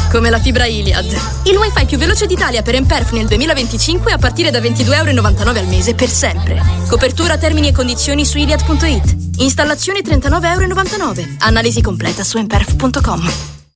Come la fibra Iliad. Il wifi più veloce d'Italia per Emperf nel 2025 a partire da €22,99 al mese per sempre. Copertura, termini e condizioni su iliad.it. Installazione €39,99. Analisi completa su emperf.com.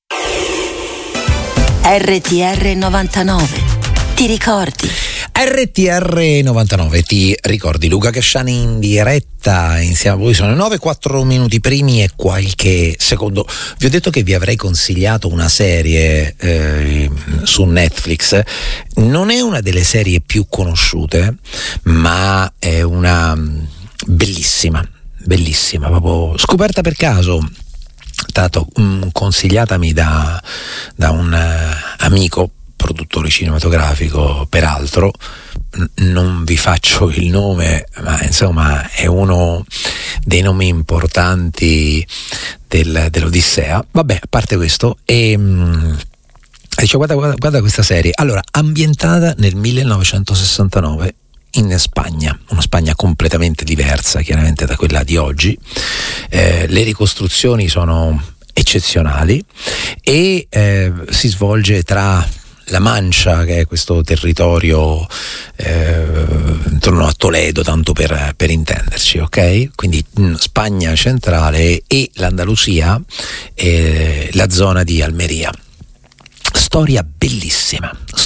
RTR 99. Ti ricordi? RTR 99, ti ricordi? Luca Casciani in diretta insieme a voi. Sono 9:04 minuti primi e qualche secondo. Vi ho detto che vi avrei consigliato una serie su Netflix. Non è una delle serie più conosciute, ma è una bellissima, proprio scoperta per caso, tanto consigliatami da un amico produttore cinematografico, peraltro non vi faccio il nome, ma insomma è uno dei nomi importanti dell'Odissea. Vabbè, a parte questo, dice guarda questa serie. Allora, ambientata nel 1969 in Spagna, una Spagna completamente diversa chiaramente da quella di oggi. Le ricostruzioni sono eccezionali e si svolge tra La Mancia, che è questo territorio intorno a Toledo, tanto per intenderci, ok? Quindi Spagna centrale e l'Andalusia, la zona di Almeria. Storia bellissima,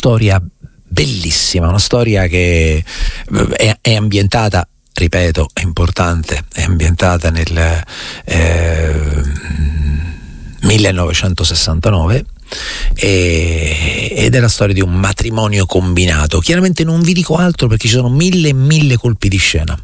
una storia che è ambientata, ripeto, è importante, è ambientata nel 1969 ed è la storia di un matrimonio combinato. Chiaramente non vi dico altro perché ci sono mille colpi di scena,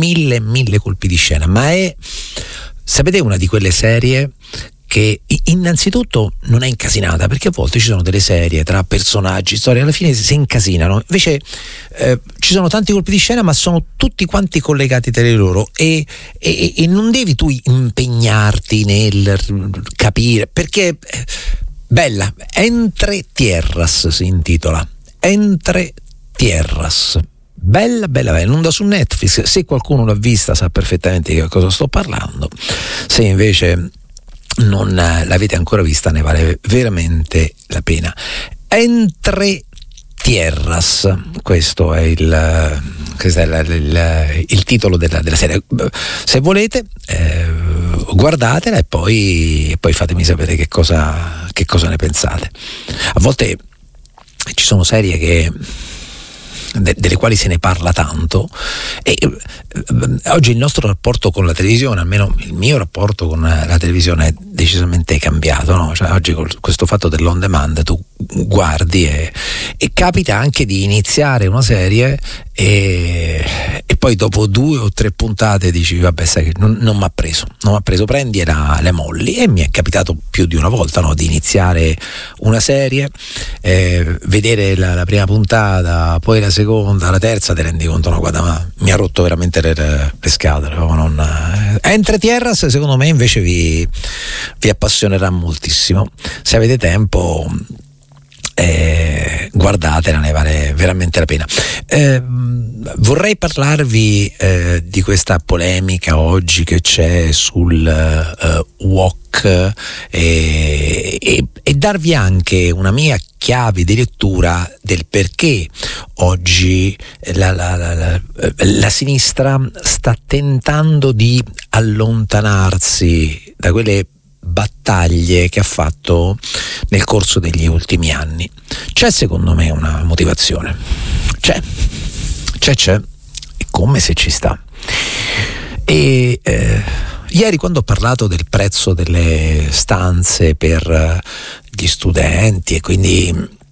ma è, sapete, una di quelle serie che innanzitutto non è incasinata, perché a volte ci sono delle serie tra personaggi, storie, alla fine si incasinano. Invece ci sono tanti colpi di scena, ma sono tutti quanti collegati tra di loro e non devi tu impegnarti nel capire, perché bella. Entre Tierras si intitola, Entre Tierras. Bella, non da su Netflix. Se qualcuno l'ha vista sa perfettamente di che cosa sto parlando. Se invece non l'avete ancora vista, ne vale veramente la pena. Entre Tierras, questo è il titolo della serie. Se volete guardatela e poi fatemi sapere che cosa ne pensate. A volte ci sono serie delle quali se ne parla tanto e oggi il nostro rapporto con la televisione, almeno il mio rapporto con la televisione, è decisamente cambiato, no? Cioè, oggi con questo fatto dell'on demand tu guardi e capita anche di iniziare una serie e poi dopo 2 o 3 puntate dici vabbè, sai che non mi ha preso, prendi e le molli. E mi è capitato più di una volta, no, di iniziare una serie, vedere la prima puntata, poi la seconda, la terza, ti rendi conto, no, guarda, ma mi ha rotto veramente le scatole. Entre Tierras secondo me invece vi appassionerà moltissimo. Se avete tempo guardatela, ne vale veramente la pena. Vorrei parlarvi di questa polemica oggi che c'è sul wok e darvi anche una mia chiave di lettura del perché oggi la sinistra sta tentando di allontanarsi da quelle battaglie che ha fatto nel corso degli ultimi anni. C'è secondo me una motivazione, c'è, è come se ci sta. E ieri, quando ho parlato del prezzo delle stanze per gli studenti, e quindi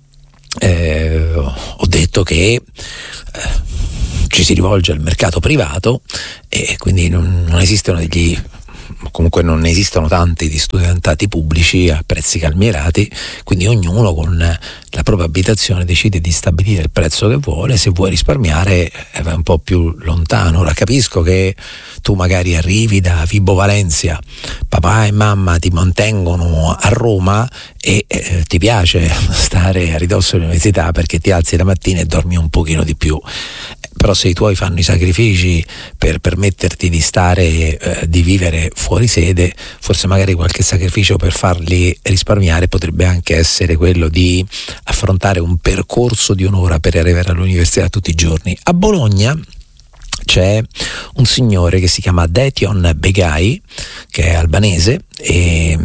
ho detto che ci si rivolge al mercato privato e quindi non esistono comunque non esistono tanti di studentati pubblici a prezzi calmierati, quindi ognuno con la propria abitazione decide di stabilire il prezzo che vuole. Se vuoi risparmiare vai un po' più lontano. Ora capisco che tu magari arrivi da Vibo Valentia, papà e mamma ti mantengono a Roma e ti piace stare a ridosso dell'università perché ti alzi la mattina e dormi un pochino di più. però se i tuoi fanno i sacrifici per permetterti di stare, di vivere fuori sede, forse magari qualche sacrificio per farli risparmiare potrebbe anche essere quello di affrontare un percorso di un'ora per arrivare all'università tutti i giorni. A Bologna c'è un signore che si chiama Detion Begai, che è albanese, e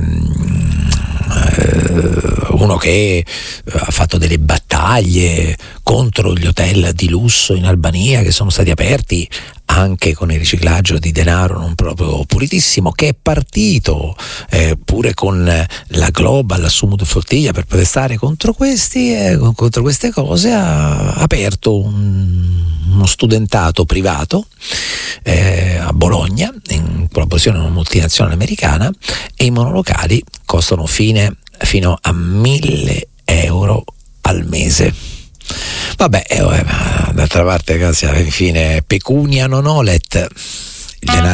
uno che ha fatto delle battaglie contro gli hotel di lusso in Albania che sono stati aperti anche con il riciclaggio di denaro non proprio pulitissimo, che è partito pure con la Global Sumud Flottiglia per protestare contro queste cose. Ha aperto uno studentato privato a Bologna in collaborazione con una multinazionale americana, e i monolocali costano fino a 1.000 euro al mese. Vabbè, d'altra parte, ragazzi, alla fine pecunia non olet, il denaro